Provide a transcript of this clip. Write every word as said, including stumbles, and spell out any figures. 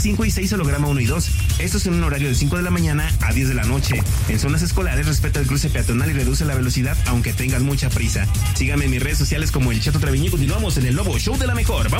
cinco y seis holograma uno y dos. Esto es en un horario de cinco de la mañana a diez de la noche. En zonas escolares respeta el cruce peatonal y reduce la velocidad aunque tengas mucha prisa. Síganme en mis redes sociales como El Chato Treviño y continuamos en el nuevo show de la mejor. ¡Vamos!